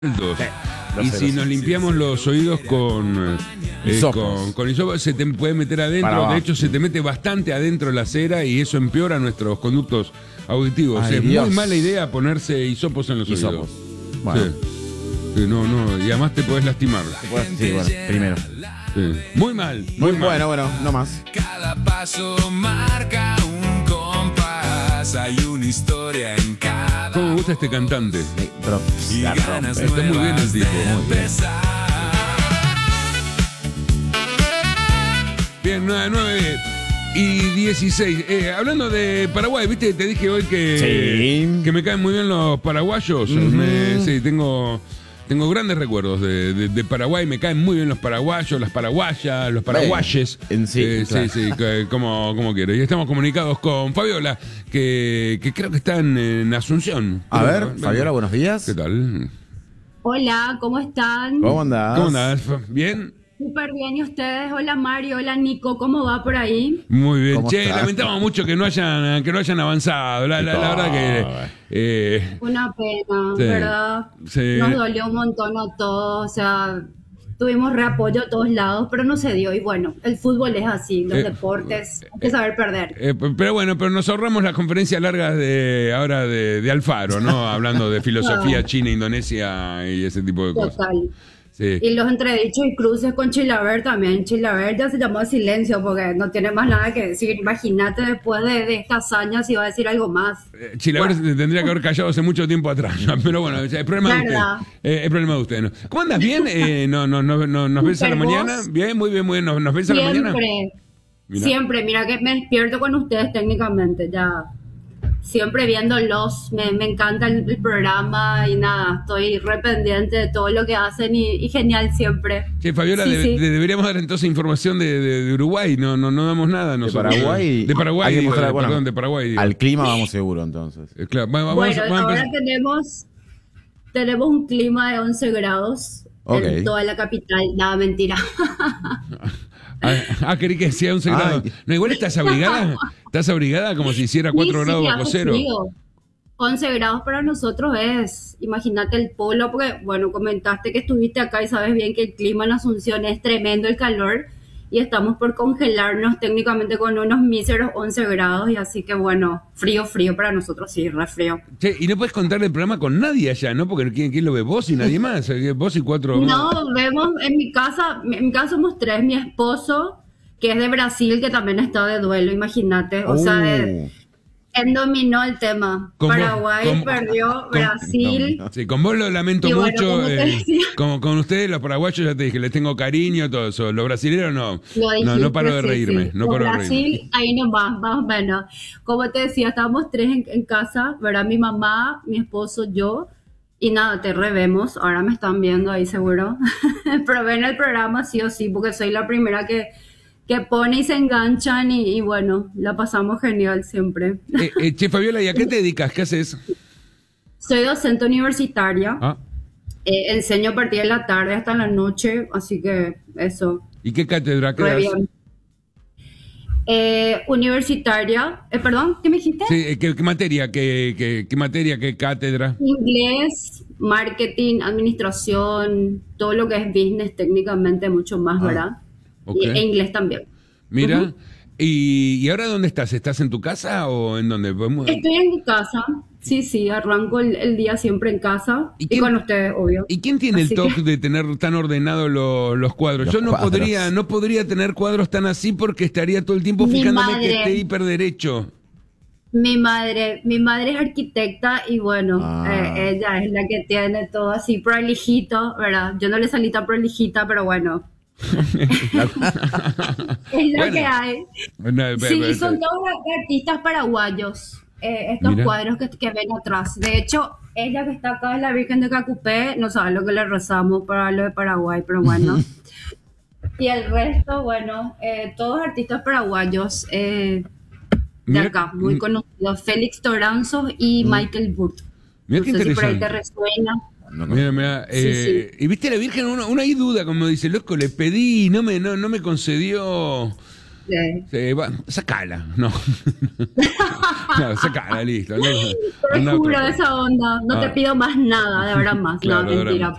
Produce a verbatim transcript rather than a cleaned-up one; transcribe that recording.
Dos. Sí, y si ceros. nos limpiamos los oídos con eh, Hisopos. con, con hisopo, se te puede meter Para adentro. abajo. De hecho, se te mete bastante adentro la cera y eso empeora nuestros conductos auditivos. Ay, es Dios. muy mala idea ponerse hisopos en los Hisopos. oídos. Bueno. Sí. Sí, no, no, y además te podés lastimar. Bueno, sí, bueno, primero. Sí. Muy mal. Muy Muy mal. bueno, bueno, no más. Cada paso marca un compás, hay una historia en cada. ¿Cómo me gusta este cantante? Sí, pero Y la ganas rompe. Está muy bien el nuevas tipo, de muy bien. empezar. Bien, nueve, nueve y dieciséis. Eh, hablando de Paraguay, ¿viste? Te dije hoy que, Sí. que me caen muy bien los paraguayos. Ujú. Me- sí, tengo, tengo grandes recuerdos de, de- de Paraguay. Me caen muy bien los paraguayos, las paraguayas, los paraguayes. En sí, Eh, claro. sí, sí, que- como, como quiero. Y estamos comunicados con Fabiola, que, que creo que está en, en Asunción. A Pero, ver, bueno, Fabiola, buenos días. ¿Qué tal? Hola, ¿cómo están? ¿Cómo andás? ¿Cómo andás? ¿Bien? Súper bien, ¿y ustedes? Hola Mario, hola Nico, ¿cómo va por ahí? Muy bien. ¿Cómo Che, estás? lamentamos mucho que no hayan, que no hayan avanzado. La, la- la verdad que eh, Una pena, Sí, ¿verdad? sí. Nos dolió un montón a todos, o sea, tuvimos reapoyo a todos lados, pero no se dio. Y bueno, el fútbol es así, los Eh, deportes, hay que saber perder. eh, pero bueno, pero nos ahorramos las conferencias largas de ahora de, de Alfaro, ¿no? Hablando de filosofía china, Indonesia y ese tipo de cosas. Total. Sí. Y los entredichos y cruces con Chilaver también. Chilaver ya se llamó silencio porque no tiene más nada que decir. Imagínate después de, de esta hazaña si va a decir algo más. Eh, Chilaver se tendría que haber callado hace mucho tiempo atrás, ¿no? Pero bueno, es problema de usted. ¿Verdad? Eh, es problema de usted, ¿no? ¿Cómo andas? ¿Bien? Eh, no, no, no, no, ¿Nos ves a la Super, mañana? ¿vos? Bien, muy bien, muy bien. ¿Nos, nos ves a la mañana? Siempre, Mirá. siempre, mira que me despierto con ustedes técnicamente, ya siempre viéndolos, me, me encanta el, el programa y nada, estoy re pendiente de todo lo que hacen y, y genial siempre. Che, Fabiola, Sí, de- sí. de- deberíamos dar entonces información de, de- de Uruguay, no, no, no damos nada De nosotros. Paraguay. De Paraguay, Hay que digo, mostrar, de- bueno, perdón, de Paraguay. digo. Al clima vamos seguro, entonces. Eh, claro, va- vamos, Bueno, vamos a ahora empezar- tenemos, tenemos un clima de once grados Ok. en toda la capital, nada, mentira. Ah, ah, querí que sea once Ay. grados. No, igual estás abrigada. Estás abrigada como si hiciera cuatro Sí, sí, grados bajo hace cero. frío. once grados para nosotros es, imagínate el polo, porque bueno, comentaste que estuviste acá y sabes bien que el clima en Asunción es tremendo el calor y estamos por congelarnos técnicamente con unos míseros once grados y así que bueno, frío, frío para nosotros, sí, re frío. Che, y no puedes contar el programa con nadie allá, ¿no? Porque ¿quién, quién lo ve? Vos y nadie más. Eh, Vos y cuatro más. No, vemos, en mi casa, en mi casa somos tres, mi esposo, que es de Brasil, que también está de duelo, imagínate, o sea, de- Uh, él dominó el tema. Con vos- Paraguay con- perdió, con- Brasil. no, no. Sí, con vos lo lamento Y bueno, mucho. como te eh, decía. con, con ustedes, los paraguayos, ya te dije, les tengo cariño, todo eso. Los brasileños no. Lo No, dijiste, no paro de sí, reírme. sí. No Con paro de reírme. Brasil, ahí nomás, más o menos. Como te decía, estábamos tres en, en casa, ¿verdad? Mi mamá, mi esposo, yo. Y nada, te revemos. Ahora me están viendo ahí seguro. Pero ven el programa sí o sí, porque soy la primera que, que pone y se enganchan. Y, y bueno, la pasamos genial siempre. Eh, eh, che, Fabiola, ¿y a qué te dedicas? ¿Qué haces? Soy docente universitaria. Ah, Eh, enseño a partir de la tarde hasta la noche. Así que eso. ¿y qué cátedra Re quedas? bien. Eh, universitaria, eh, perdón, ¿qué me dijiste? Sí, eh, ¿qué, qué materia? ¿Qué, qué, qué materia? ¿Qué cátedra? Inglés, marketing, administración, todo lo que es business técnicamente mucho más, Ah, ¿verdad? ok. Y, e inglés también. Mira. Ujú. ¿Y, ¿Y ahora dónde estás? ¿Estás en tu casa o en dónde? Podemos- Estoy en mi casa, sí, sí, arranco el, el día siempre en casa ¿Y y, quién- con ustedes, obvio. ¿Y quién tiene Así el toque que- de tener tan ordenados los, los cuadros? Los Yo no cuadros. podría, no podría tener cuadros tan así porque estaría todo el tiempo Mi fijándome que madre. esté hiperderecho. Mi madre, mi madre es arquitecta y bueno, Ah. eh, ella es la que tiene todo así prolijito, ¿verdad? Yo no le salí tan prolijita, pero bueno, es lo Bueno. que hay. No, pe- Sí, pe- y son todos artistas paraguayos, eh, estos Mira. cuadros que, que ven atrás. De hecho, ella que está acá es la Virgen de Cacupé, no sabe lo que le rezamos para lo de Paraguay, pero bueno. Y el resto, bueno, eh, todos artistas paraguayos eh, de Mira- acá, muy conocidos. Félix Toranzo y Michael Burt. Mira qué No sé si por ahí te interesante. resuena. no, no. Mira, mira, Sí, eh, y viste a la Virgen, uno, uno hay duda, como dice, loco, le pedí, no me, no, no me concedió. Sí. Sí, va, sacala, no. No, sacala, listo. No, Te anda a otro juro país. esa onda. No te Ah. pido más nada, de verdad más. Claro, no, de verdad mentira. más.